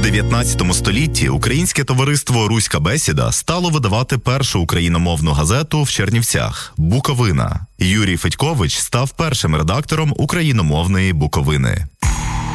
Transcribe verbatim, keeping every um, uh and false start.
дев'ятнадцятому столітті Українське товариство «Руська бесіда» стало видавати першу україномовну газету в Чернівцях «Буковина». Юрій Федькович став першим редактором україномовної «Буковини».